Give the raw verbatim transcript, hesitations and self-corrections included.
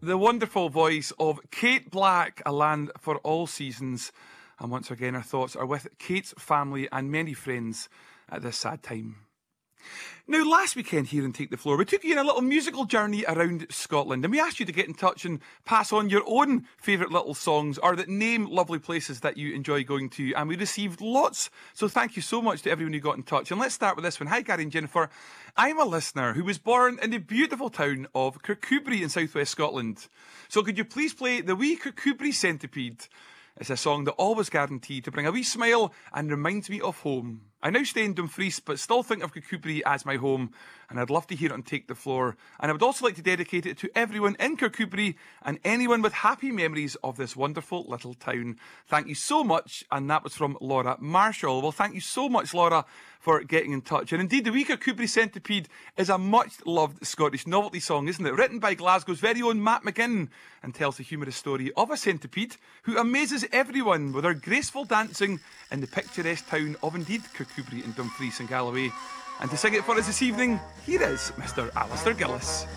the wonderful voice of Kate Black, A Land for All Seasons. And once again, our thoughts are with Kate's family and many friends at this sad time. Now, last weekend here in Take the Floor, we took you on a little musical journey around Scotland, and we asked you to get in touch and pass on your own favourite little songs or that name lovely places that you enjoy going to, and we received lots. So thank you so much to everyone who got in touch. And let's start with this one. Hi, Gary and Jennifer. I'm a listener who was born in the beautiful town of Kirkcudbright in southwest Scotland. So could you please play The Wee Kirkcudbright Centipede? It's a song that always guaranteed to bring a wee smile and reminds me of home. I now stay in Dumfries, but still think of Kirkcudbright as my home, and I'd love to hear it on Take the Floor. And I would also like to dedicate it to everyone in Kirkcudbright and anyone with happy memories of this wonderful little town. Thank you so much, and that was from Laura Marshall. Well, thank you so much, Laura, for getting in touch. And indeed, The Wee Kirkcudbright Centipede is a much-loved Scottish novelty song, isn't it? Written by Glasgow's very own Matt McGinn, and tells the humorous story of a centipede who amazes everyone with her graceful dancing in the picturesque town of indeed Kirkcudbright in Dumfries and Galloway. And to sing it for us this evening, here is Mister Alistair Gillis.